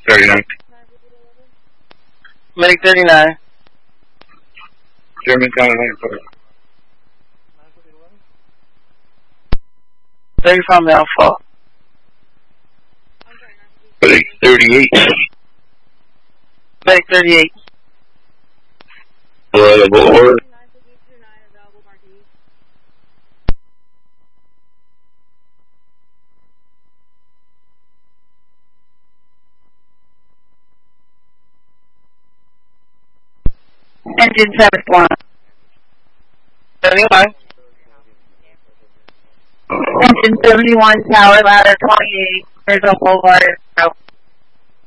39. Medic 39. Germantown 94. 35 Alpha. Medic 38. Medic 38. Available order. Engine 71. 71. Engine 71, tower ladder 28, Rizzo Boulevard.